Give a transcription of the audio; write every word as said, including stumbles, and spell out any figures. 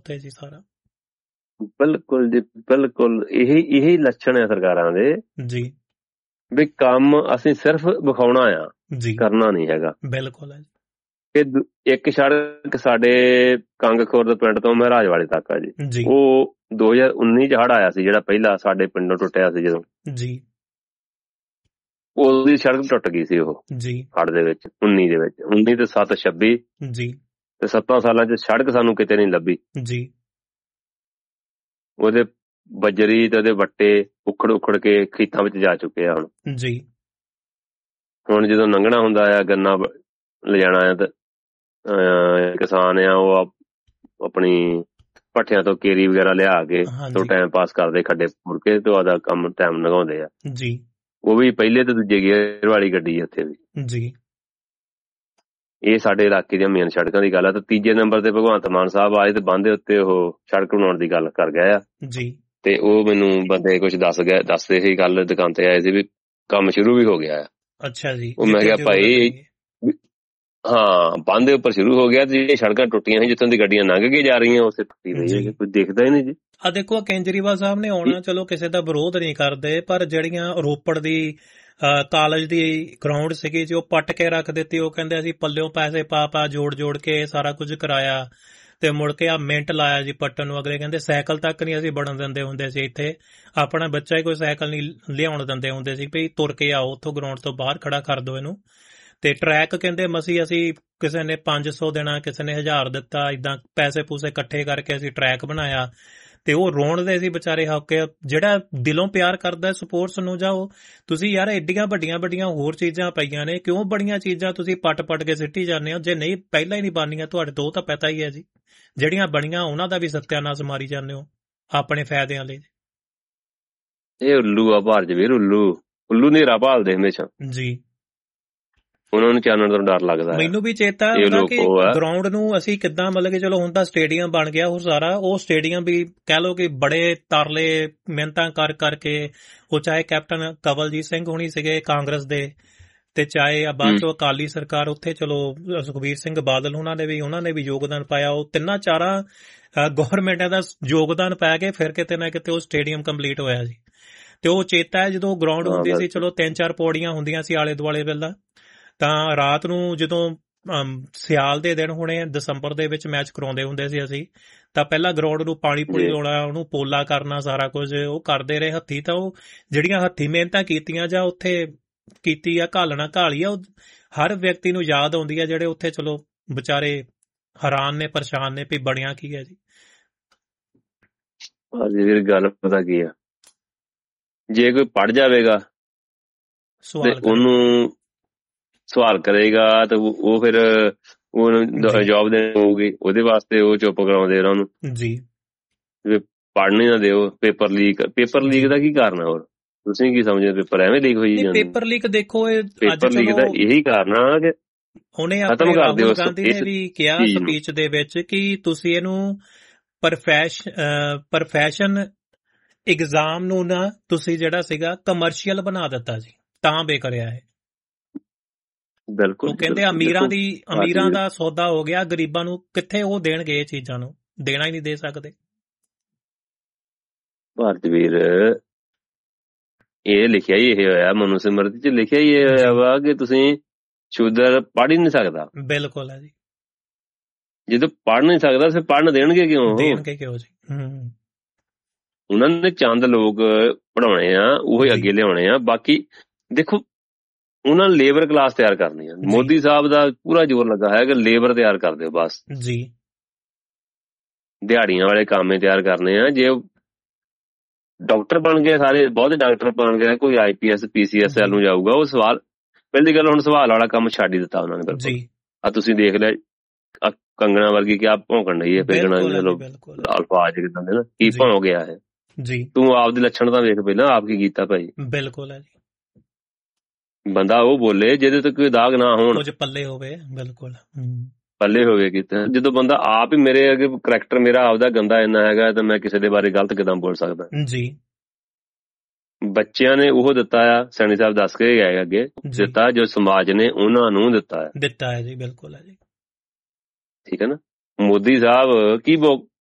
ਉੱਤੇ ਜੀ ਸਾਰਾ। ਬਿਲਕੁਲ ਜੀ ਬਿਲਕੁਲ, ਇਹੀ ਇਹੀ ਲੱਛਣ ਆ ਸਰਕਾਰਾਂ ਦੇ ਜੀ ਵੀ ਕੰਮ ਅਸੀਂ ਸਿਰਫ ਵਿਖਾਉਣਾ ਆ, ਜੀ ਕਰਨਾ ਨਹੀਂ ਹੈਗਾ। ਬਿਲਕੁਲ ਹੈ ਜੀ। ਇਹ ਇੱਕ ਸੜਕ ਸਾਡੇ ਕੰਗ ਖੁਰਦ ਪਿੰਡ ਤੋਂ ਮਹਾਰਾਜ ਵਾਲੇ ਤੱਕ ਆ ਜੀ, ਜੀ ਉਹ ਦੋ ਹਜ਼ਾਰ ਉੱਨੀ ਚ ਹੜ੍ਹ ਆਇਆ ਸੀ ਜਿਹੜਾ ਪਹਿਲਾ ਸਾਡੇ ਪਿੰਡੋਂ ਟੁੱਟਿਆ ਸੀ ਜਦੋਂ, ਜੀ ਉਹਦੀ ਸੜਕ ਟੁੱਟ ਗਈ ਸੀ ਉਹ ਜੀ ਹੜ੍ਹ ਦੇ ਵਿੱਚ, ਉੱਨੀ ਦੇ ਵਿੱਚ, ਉੱਨੀ ਤੇ ਸੱਤ ਛੱਬੀ ਜੀ ਤੇ ਸੱਤਾਂ ਸਾਲਾਂ ਚ ਸੜਕ ਸਾਨੂੰ ਕਿਤੇ ਨਹੀਂ ਲੱਭੀ। ਜੀ ਉਹਦੇ ਬਜਰੀ ਤੇ ਉਹਦੇ ਵੱਟੇ ਉਖੜ ਉਖੜ ਕੇ ਖੇਤਾਂ ਵਿੱਚ ਜਾ ਚੁੱਕੇ ਆ ਹੁਣ। ਜੀ ਹੁਣ ਜਦੋਂ ਲੰਘਣਾ ਹੁੰਦਾ ਆ, ਗੰਨਾ ਲਿਜਾਣਾ ਆ ਤੇ ਕਿਸਾਨ ਆ ਉਹ ਆਪਣੀ ਭੱਠਿਆਂ ਤੋਂ ਕੇਰੀ ਵਗੈਰਾ ਲਿਆ ਕੇ ਤੋਂ ਟਾਈਮ ਪਾਸ ਕਰਦੇ, ਖੱਡੇ ਮੁੜ ਕੇ ਤੇ ਉਹਦਾ ਕੰਮ ਟਾਈਮ ਲਗਾਉਂਦੇ ਆ ਜੀ। ਉਹ ਵੀ ਪਹਿਲੇ ਤੇ ਦੂਜੇ ਗੇਅਰ ਵਾਲੀ ਗੱਡੀ ਉੱਥੇ ਵੀ ਜੀ। ਇਹ ਸਾਡੇ ਇਲਾਕੇ ਦੀਆਂ ਮੇਨ ਸੜਕਾਂ ਦੀ ਗੱਲ ਆ। ਤੇ ਤੀਜੇ ਨੰਬਰ ਤੇ ਭਗਵੰਤ ਮਾਨ ਸਾਹਿਬ ਆਏ ਤੇ ਬੰਦ ਉੱਤੇ ਉਹ ਸੜਕ ਬਣਾਉਣ ਦੀ ਗੱਲ ਕਰ ਗਏ ਆ ਜੀ। ਤੇ ਉਹ ਮੈਨੂੰ ਬੰਦੇ ਕੁਛ ਦੱਸ ਗਏ ਦੱਸਦੇ ਸੀ, ਗੱਲ ਦੁਕਾਨ ਤੇ ਆਏ ਸੀ ਵੀ ਕੰਮ ਸ਼ੁਰੂ ਵੀ ਹੋ ਗਿਆ ਆ। ਅੱਛਾ ਜੀ। ਉਹ ਮੈਂ ਕਿਹਾ ਭਾਈ ਹਾਂ ਬੰਦ ਦੇ ਉੱਪਰ ਸ਼ੁਰੂ ਹੋ ਗਿਆ, ਜਿਹੜੀਆਂ ਸੜਕਾਂ ਟੁੱਟੀਆਂ ਸੀ ਜਿੱਥੋਂ ਦੀ ਗੱਡੀਆਂ ਲੰਘ ਕੇ ਜਾ ਰਹੀਆਂ ਉਸੇ ਟੁੱਟੀ ਰਹੀ ਹੈ, ਕੋਈ ਦੇਖਦਾ ਹੀ ਨਹੀਂ ਜੀ। ਆ ਦੇਖੋ ਕੇਜਰੀਵਾਲ ਸਾਹਿਬ ਨੇ ਆਉਣਾ, ਚਲੋ ਕਿਸੇ ਦਾ ਵਿਰੋਧ ਨਹੀਂ ਕਰਦੇ, ਪਰ ਜਿਹੜੀਆਂ ਰੋਪੜ ਦੀ ਕਾਲਜ ਦੀ ਗਰਾਊਂਡ ਸੀਗੀ ਜੀ ਉਹ ਪੱਟ ਕੇ ਰੱਖ ਦਿੱਤੀ। ਉਹ ਕਹਿੰਦੇ ਅਸੀਂ ਪੱਲਿਓਂ ਪੈਸੇ ਪਾ ਪਾ ਜੋੜ ਜੋੜ ਕੇ ਸਾਰਾ ਕੁਝ ਕਰਾਇਆ ਤੇ ਮੁੜ ਕੇ ਆ ਮਿੰਟ ਲਾਇਆ ਜੀ ਪੱਟਣ ਨੂੰ। ਅਗਲੇ ਕਹਿੰਦੇ ਸਾਈਕਲ ਤੱਕ ਨਹੀਂ ਅਸੀਂ ਬਣਨ ਦਿੰਦੇ ਹੁੰਦੇ ਸੀ, ਇੱਥੇ ਆਪਣਾ ਬੱਚਾ ਹੀ ਕੋਈ ਸਾਈਕਲ ਨਹੀਂ ਲਿਆਉਣ ਦਿੰਦੇ ਹੁੰਦੇ ਸੀ ਵੀ ਤੁਰ ਕੇ ਆਓ ਉੱਥੋਂ ਗਰਾਊਂਡ ਤੋਂ ਬਾਹਰ ਖੜਾ ਕਰ ਦਿਓ ਇਹਨੂੰ। ਤੇ ਟਰੈਕ ਕਹਿੰਦੇ ਮਸੀਂ ਅਸੀਂ ਕਿਸੇ ਨੇ ਪੰਜ ਸੌ ਦੇਣਾ, ਕਿਸੇ ਨੇ ਹਜ਼ਾਰ ਦਿੱਤਾ, ਏਦਾਂ ਪੈਸੇ ਪੂਸੇ ਇਕੱਠੇ ਕਰਕੇ ਅਸੀਂ ਟਰੈਕ ਬਣਾਇਆ। ਤੇ ਉਹ ਰੋਣ ਦੇ ਸੀ ਵਿਚਾਰੇ ਹੱਕੇ, ਜਿਹੜਾ ਦਿਲੋਂ ਪਿਆਰ ਕਰਦਾ ਸਪੋਰਟਸ ਨੂੰ। ਜਾਓ ਤੁਸੀਂ ਯਾਰ, ਐਡੀਆਂ ਵੱਡੀਆਂ ਵੱਡੀਆਂ ਹੋਰ ਚੀਜ਼ਾਂ ਪਈਆਂ ਨੇ, ਕਿਉਂ ਬੜੀਆਂ ਚੀਜ਼ਾਂ ਤੁਸੀਂ ਪੱਟ ਪੱਟ ਕੇ ਸਿੱਟੀ ਜਾਂਦੇ ਹੋ? ਜੇ ਨਹੀਂ ਪਹਿਲਾਂ ਹੀ ਨਹੀਂ ਬਣਨੀਆਂ ਤੁਹਾਡੇ ਤੋਂ ਤਾਂ ਪਤਾ ਹੀ ਹੈ ਜੀ, ਜਿਹੜੀਆਂ ਬਣੀਆਂ ਉਹਨਾਂ ਦਾ ਵੀ ਸੱਤਿਆਨਾਸ਼ ਮਾਰੀ ਜਾਂਦੇ ਹੋ ਆਪਣੇ ਫਾਇਦਿਆਂ ਲਈ। ਇਹ ਉੱਲੂ ਆ ਭਾਰ ਜਵੇਰ, ਉੱਲੂ ਉੱਲੂ ਨੇਰਾ ਭਾਲਦੇ ਹਮੇਸ਼ਾ ਜੀ। ਉਹਨਾਂ ਨੂੰ ਚਾਨਣ ਤੋਂ ਡਰ ਲੱਗਦਾ। ਮੈਨੂੰ ਵੀ ਚੇਤਾ ਹੁੰਦਾ ਕਿ ਗਰਾਊਂਡ ਨੂੰ ਅਸੀਂ ਕਿੱਦਾਂ, ਮਤਲਬ ਕਿ ਚਲੋ ਹੁਣ ਤਾਂ ਸਟੇਡੀਅਮ ਬਣ ਗਿਆ ਉਹ ਸਾਰਾ, ਉਹ ਸਟੇਡੀਅਮ ਵੀ ਕਹਿ ਲਓ ਕਿ ਬੜੇ ਤਰਲੇ ਮਿਹਨਤਾਂ ਕਰ ਕਰਕੇ ਉਹ, ਚਾਹੇ ਕੈਪਟਨ ਕਵਲਜੀਤ ਸਿੰਘ ਹੋਣੀ ਸੀਗੇ ਕਾਂਗਰਸ ਦੇ, ਤੇ ਚਾਹੇ ਬਾਅਦ ਚੋਂ ਅਕਾਲੀ ਸਰਕਾਰ, ਉੱਥੇ ਚਲੋ ਸੁਖਬੀਰ ਸਿੰਘ ਬਾਦਲ ਉਹਨਾਂ ਨੇ ਵੀ ਉਹਨਾਂ ਨੇ ਵੀ ਯੋਗਦਾਨ ਪਾਇਆ। ਉਹ ਤਿੰਨਾਂ ਚਾਰਾਂ ਗੌਰਮੈਂਟਾਂ ਦਾ ਯੋਗਦਾਨ ਪਾ ਕੇ ਫਿਰ ਕਿਤੇ ਨਾ ਕਿਤੇ ਉਹ ਸਟੇਡੀਅਮ ਕੰਪਲੀਟ ਹੋਇਆ ਜੀ। ਤੇ ਉਹ ਚੇਤਾ ਹੈ ਜਦੋਂ ਗਰਾਊਂਡ ਹੁੰਦੀ ਸੀ, ਚਲੋ ਤਿੰਨ ਚਾਰ ਪੌੜੀਆਂ ਹੁੰਦੀਆਂ ਸੀ ਆਲੇ ਦੁਆਲੇ ਪਹਿਲਾਂ, ਤਾਂ ਰਾਤ ਨੂੰ ਜਦੋਂ ਸਿਆਲ ਦੇ ਦਿਨ ਹੋਣੇ ਦਸੰਬਰ ਦੇ ਵਿੱਚ ਮੈਚ ਕਰਾਉਂਦੇ ਹੁੰਦੇ ਸੀ ਅਸੀਂ, ਤਾਂ ਪਹਿਲਾਂ ਗਰਾਊਂਡ ਨੂੰ ਪਾਣੀ ਪੂਣੀ ਲਾਉਣਾ, ਉਹਨੂੰ ਪੋਲਾ ਕਰਨਾ, ਸਾਰਾ ਕੁਝ ਉਹ ਕਰਦੇ ਰਹੇ ਹੱਥੀਂ। ਤਾਂ ਉਹ ਜਿਹੜੀਆਂ ਹੱਥੀਂ ਮਿਹਨਤਾਂ ਕੀਤੀਆਂ ਜਾਂ ਉੱਥੇ ਕੀਤੀ ਆ, ਘਾਲਣਾ ਘਾਲੀ ਆ, ਉਹ ਹਰ ਵਿਅਕਤੀ ਨੂੰ ਯਾਦ ਆਉਂਦੀ ਆ, ਜਿਹੜੇ ਉੱਥੇ ਚਲੋ ਵਿਚਾਰੇ ਹੈਰਾਨ ਨੇ, ਪਰੇਸ਼ਾਨ ਨੇ ਵੀ ਬਣਿਆ ਕੀ ਹੈ ਜੀ। ਗੱਲ ਪਤਾ ਕੀ ਆ, ਜੇ ਕੋਈ ਪੜ੍ਹ ਜਾਵੇਗਾ ਉਹਨੂੰ ਸਵਾਲ ਕਰੇਗਾ ਤੇ ਉਹ ਫਿਰ ਉਹਨੂੰ ਜੌਬ ਦੇਣੀ ਹੋਊਗੀ, ਉਹਦੇ ਵਾਸਤੇ ਉਹ ਚੁੱਪ ਕਰਾਉਂਦੇ ਉਹਨਾਂ ਨੂੰ ਜੀ, ਪੜ੍ਹਨੀ ਨਾ ਦਿਓ। ਪੇਪਰ ਲੀਕ, ਪੇਪਰ ਲੀਕ ਦਾ ਕੀ ਕਾਰਨ ਆ? ਹੋਰ ਤੁਸੀਂ ਕੀ ਸਮਝਦੇ ਪੇਪਰ ਐਵੇਂ ਲੀਕ ਹੋਈ ਜਾਂਦੇ? ਪੇਪਰ ਲੀਕ ਦੇਖੋ, ਪੇਪਰ ਲੀਕ ਦਾ ਇਹੀ ਕਾਰਨ ਆ ਕਿ ਉਹਨੇ ਆਪਣੇ ਰਾਹੁਲ ਗਾਂਧੀ ਨੇ ਵੀ ਕਿਹਾ ਸਪੀਚ ਦੇ ਵਿੱਚ ਕਿ ਤੁਸੀਂ ਇਹਨੂੰ ਪ੍ਰੋਫੈਸ਼ਨ ਐਗਜ਼ਾਮ ਨੂੰ ਨਾ ਤੁਸੀਂ ਜਿਹੜਾ ਸੀਗਾ ਕਮਰਸ਼ੀਅਲ ਬਣਾ ਦਿੱਤਾ ਜੀ, ਤਾਂ ਬੇਕਰਿਆ ਹੈ। ਬਿਲਕੁਲ, ਉਹ ਕਹਿੰਦੇ ਅਮੀਰਾਂ ਦੀ ਅਮੀਰਾਂ ਦਾ ਸੌਦਾ ਹੋ ਗਿਆ, ਗਰੀਬਾਂ ਨੂੰ ਕਿੱਥੇ ਉਹ ਦੇਣਗੇ? ਇਹ ਚੀਜ਼ਾਂ ਨੂੰ ਦੇਣਾ ਹੀ ਨਹੀਂ ਦੇ ਸਕਦੇ। ਭਾਰਤ ਵੀਰ, ਇਹ ਲਿਖਿਆ ਹੀ ਇਹ ਹੋਇਆ, ਮਨੂ ਸਿਮਰਤੀ ਚ ਲਿਖਿਆ ਹੀ ਇਹ ਹੋਇਆ ਵਾ ਕਿ ਤੁਸੀਂ ਸ਼ੂਦਰ ਪੜ੍ਹ ਹੀ ਨਹੀਂ ਸਕਦਾ। ਬਿਲਕੁਲ ਹੈ ਜੀ। ਜਦੋਂ ਪੜ੍ਹ ਨਹੀਂ ਸਕਦਾ ਫਿਰ ਪੜ੍ਹਨ ਦੇਣਗੇ ਕਿਉਂ? ਦੇਣਗੇ ਕਿਉਂ ਜੀ? ਹੂੰ, ਉਹਨਾਂ ਨੇ ਚੰਦ ਲੋਕ ਪੜਾਉਣੇ ਆ, ਉਹ ਅੱਗੇ ਲਿਆਉਣੇ ਆ। ਬਾਕੀ ਦੇਖੋ ਉਹਨਾਂ ਨੇ ਲੇਬਰ ਕਲਾਸ ਤਿਆਰ ਕਰਨੀ ਆ। ਮੋਦੀ ਸਾਹਿਬ ਦਾ ਪੂਰਾ ਜ਼ੋਰ ਲੱਗਾ ਹੈ ਕਿ ਲੇਬਰ ਤਿਆਰ ਕਰ ਦਿਓ ਬਸ ਜੀ, ਦਿਹਾੜੀਆਂ ਵਾਲੇ ਕਾਮੇ ਤਿਆਰ ਕਰਨੇ ਆ। ਜੇ ਡਾਕਟਰ ਬਣ ਗਏ ਸਾਰੇ, ਬਹੁਤੇ ਡਾਕਟਰ ਬਣ ਗਏ, ਕੋਈ ਆਈ P S P C S L ਨੂੰ ਜਾਊਗਾ, ਉਹ ਸਵਾਲ ਪਹਿਲੀ ਗੱਲ ਹੁਣ ਸਵਾਲ ਵਾਲਾ ਕੰਮ ਛੱਡ ਹੀ ਦਿੱਤਾ ਉਹਨਾਂ ਨੇ। ਬਿਲਕੁਲ ਆ ਤੁਸੀਂ ਦੇਖ ਲਿਆ ਕੰਗਣਾ ਵਰਗੀ ਕਿ ਆਪ ਭੌਂਕਣ ਡਈ ਹੈ, ਫੇਕਣਾ ਅਲਫਾਜ਼ ਕਿੱਦਾਂ ਦੇ ਨਾ, ਕੀ ਭੌਂ ਗਿਆ ਹੈ ਜੀ। ਤੂੰ ਆਪਦੇ ਲੱਛਣ ਤਾਂ ਵੇਖ ਪਹਿਲਾਂ, ਆਪ ਕੀ ਕੀਤਾ ਭਾਈ? ਬਿਲਕੁਲ ਹੈ ਜੀ। ਬੰਦਾ ਉਹ ਬੋਲੇ ਜਿਹਦੇ ਤੋਂ ਕੋਈ ਦਾਗ ਨਾ ਹੋਣ, ਕੁਝ ਪੱਲੇ ਹੋਵੇ। ਬਿਲਕੁਲ ਪੱਲੇ ਹੋਵੇ ਕੀਤਾ। ਜਦੋਂ ਬੰਦਾ ਆਪ ਹੀ ਮੇਰੇ ਅੱਗੇ ਕਰੈਕਟਰ ਮੇਰਾ ਆਪਦਾ ਗੰਦਾ ਇੰਨਾ ਹੈਗਾ ਤਾਂ ਮੈਂ ਕਿਸੇ ਦੇ ਬਾਰੇ ਗਲਤ ਕਿੱਦਾਂ ਬੋਲ ਸਕਦਾ ਜੀ। ਬੱਚਿਆਂ ਨੇ ਉਹ ਦਿੱਤਾ ਆ, ਸੈਣੀ ਸਾਹਿਬ ਦੱਸ ਕੇ ਗਏ ਅੱਗੇ, ਦਿੱਤਾ ਜੋ ਸਮਾਜ ਨੇ ਉਹਨਾਂ ਨੂੰ ਦਿੱਤਾ ਹੈ ਦਿੱਤਾ ਹੈ ਜੀ। ਬਿਲਕੁਲ ਹੈ ਜੀ, ਠੀਕ ਹੈ ਨਾ। ਮੋਦੀ ਸਾਹਿਬ ਕੀ